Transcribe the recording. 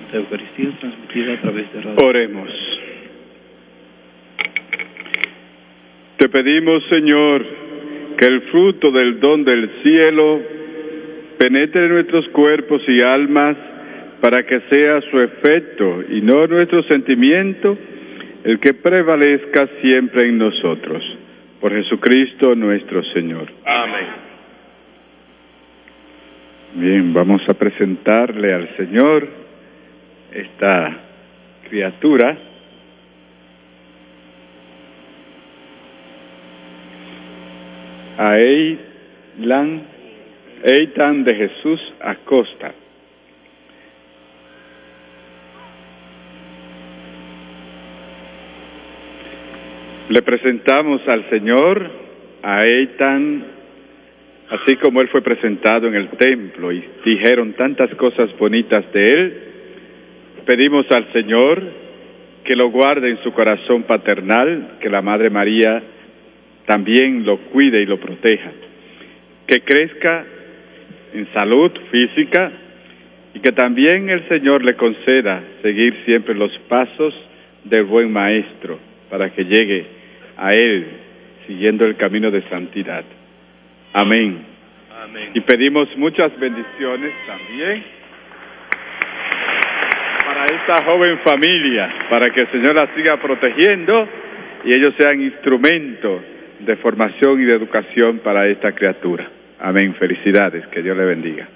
Santa Eucaristía transmitida a través de radio. Oremos. Te pedimos, Señor, que el fruto del don del cielo penetre en nuestros cuerpos y almas para que sea su efecto y no nuestro sentimiento el que prevalezca siempre en nosotros. Por Jesucristo nuestro Señor. Amén. Bien, vamos a presentarle al Señor esta criatura. A Eitan de Jesús Acosta. Le presentamos al Señor a Eitan, así como él fue presentado en el templo y dijeron tantas cosas bonitas de él. Pedimos al Señor que lo guarde en su corazón paternal, que la Madre María también lo cuide y lo proteja, que crezca en salud física y que también el Señor le conceda seguir siempre los pasos del buen maestro para que llegue a Él siguiendo el camino de santidad. Amén. Amén. Y pedimos muchas bendiciones también para esta joven familia, para que el Señor la siga protegiendo y ellos sean instrumentos de formación y de educación para esta criatura. Amén. Felicidades. Que Dios le bendiga.